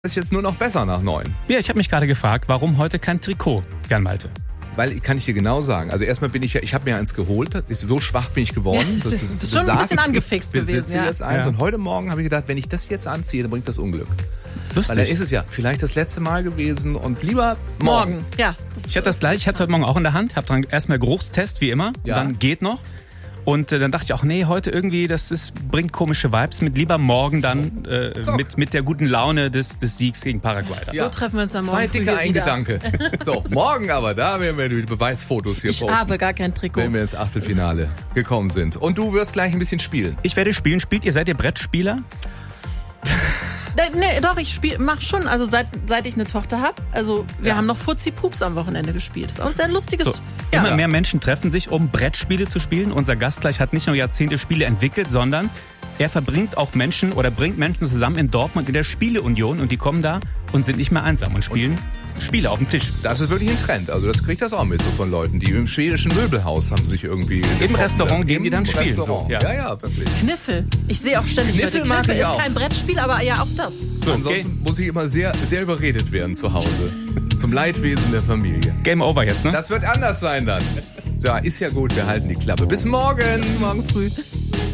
ist jetzt nur noch besser nach 9. Ja, ich habe mich gerade gefragt, warum heute kein Trikot, Jan Malte? Weil, kann ich dir genau sagen, also erstmal ich habe mir eins geholt, so schwach bin ich geworden. Das bist schon ein bisschen angefixt gewesen. Ich besitze jetzt eins und heute Morgen habe ich gedacht, wenn ich das jetzt anziehe, dann bringt das Unglück. Lustig. Weil dann ist es ja vielleicht das letzte Mal gewesen und lieber morgen. Ja. Ich hatte das gleich, ich hatte es heute Morgen auch in der Hand, habe dann erstmal Geruchstest, wie immer, Ja. dann geht noch. Und dann dachte ich auch, nee, heute irgendwie, bringt komische Vibes mit. Lieber morgen dann mit der guten Laune des Siegs gegen Paraguay. So treffen wir uns dann morgen. Zwei früh dicke, ein wieder. Gedanke. So, morgen aber, da werden wir die Beweisfotos hier Ich posten. habe gar kein Trikot. Wenn wir ins Achtelfinale gekommen sind. Und du wirst gleich ein bisschen spielen. Ich werde spielen. Seid ihr Brettspieler? Nee, doch, mach schon. Also seit ich eine Tochter habe. Also wir haben noch Fuzzi-Pups am Wochenende gespielt. Das ist auch ein sehr lustiges. So, Ja. immer mehr Menschen treffen sich, um Brettspiele zu spielen. Unser Gast gleich hat nicht nur Jahrzehnte Spiele entwickelt, sondern er bringt Menschen zusammen in Dortmund in der Spieleunion und die kommen da und sind nicht mehr einsam und spielen Spiele auf dem Tisch. Das ist wirklich ein Trend. Also das kriegt das auch mit so von Leuten. Die im schwedischen Möbelhaus haben sich irgendwie... Im Restaurant gehen die dann spielen. Restaurant. So, Ja, wirklich. Kniffel. Ich sehe auch ständig Kniffel Leute. mag Kniffel ich ist auch. kein Brettspiel, aber ja auch das. So, Ansonsten muss ich immer sehr, sehr überredet werden zu Hause. Zum Leidwesen der Familie. Game over jetzt, ne? Das wird anders sein dann. Ja, ist ja gut, wir halten die Klappe. Bis morgen. Morgen früh.